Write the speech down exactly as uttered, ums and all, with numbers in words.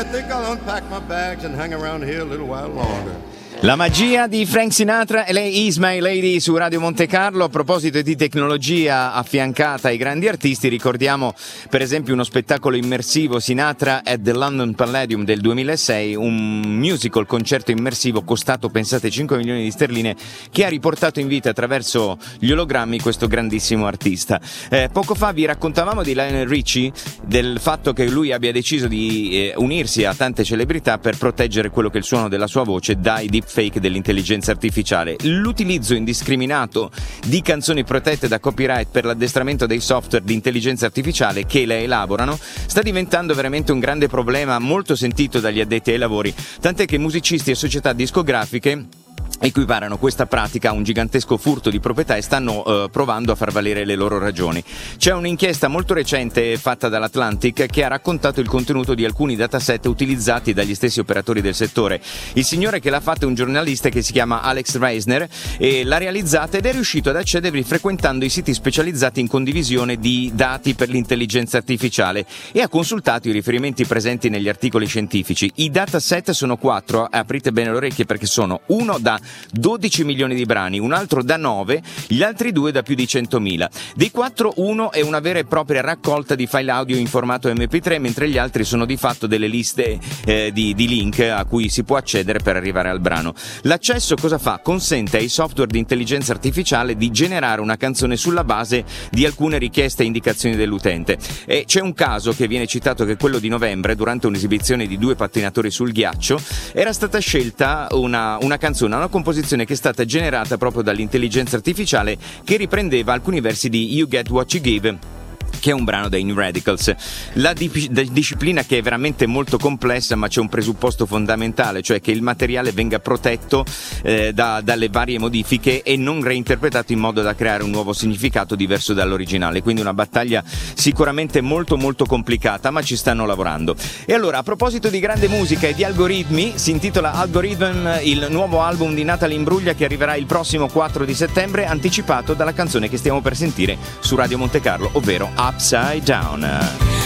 I think I'll unpack my bags and hang around here a little while longer. La magia di Frank Sinatra e lei Is My Lady su Radio Monte Carlo. A proposito di tecnologia affiancata ai grandi artisti, ricordiamo per esempio uno spettacolo immersivo, Sinatra at the London Palladium del duemilasei, un musical concerto immersivo costato, pensate, cinque milioni di sterline, che ha riportato in vita attraverso gli ologrammi questo grandissimo artista. Eh, poco fa vi raccontavamo di Lionel Richie, del fatto che lui abbia deciso di eh, unirsi a tante celebrità per proteggere quello che è il suono della sua voce dai deepfake dell'intelligenza artificiale. L'utilizzo indiscriminato di canzoni protette da copyright per l'addestramento dei software di intelligenza artificiale che le elaborano sta diventando veramente un grande problema, molto sentito dagli addetti ai lavori, tant'è che musicisti e società discografiche equiparano questa pratica a un gigantesco furto di proprietà e stanno eh, provando a far valere le loro ragioni. C'è un'inchiesta molto recente fatta dall'Atlantic che ha raccontato il contenuto di alcuni dataset utilizzati dagli stessi operatori del settore. Il signore che l'ha fatta è un giornalista che si chiama Alex Reisner e l'ha realizzata ed è riuscito ad accedervi frequentando i siti specializzati in condivisione di dati per l'intelligenza artificiale e ha consultato i riferimenti presenti negli articoli scientifici. I dataset sono quattro, aprite bene le orecchie perché sono uno da dodici milioni di brani, un altro da nove, gli altri due da più di centomila. Dei quattro, uno è una vera e propria raccolta di file audio in formato emme pi tre, mentre gli altri sono di fatto delle liste eh, di, di link a cui si può accedere per arrivare al brano. L'accesso cosa fa? Consente ai software di intelligenza artificiale di generare una canzone sulla base di alcune richieste e indicazioni dell'utente. E c'è un caso che viene citato, che è quello di novembre, durante un'esibizione di due pattinatori sul ghiaccio, era stata scelta una, una canzone, una composizione che è stata generata proprio dall'intelligenza artificiale, che riprendeva alcuni versi di You Get What You Give, che è un brano dei New Radicals. La di- disciplina, che è veramente molto complessa, ma c'è un presupposto fondamentale, cioè che il materiale venga protetto eh, da, dalle varie modifiche e non reinterpretato in modo da creare un nuovo significato diverso dall'originale. Quindi una battaglia sicuramente molto molto complicata, ma ci stanno lavorando. E allora, a proposito di grande musica e di algoritmi, si intitola Algorithm, il nuovo album di Natalie Imbruglia, che arriverà il prossimo quattro di settembre, anticipato dalla canzone che stiamo per sentire su Radio Monte Carlo, ovvero Upside Down.